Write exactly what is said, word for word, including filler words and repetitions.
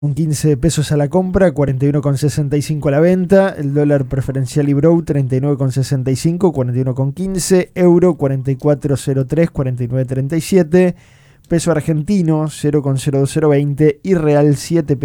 Un quince de pesos a la compra, cuarenta y uno con sesenta y cinco a la venta. El dólar preferencial Ibrow, treinta y nueve con sesenta y cinco, cuarenta y uno con quince. Euro, cuarenta y cuatro cero tres, cuarenta y nueve treinta y siete. Peso argentino, cero con cero dos cero veinte. Y real, siete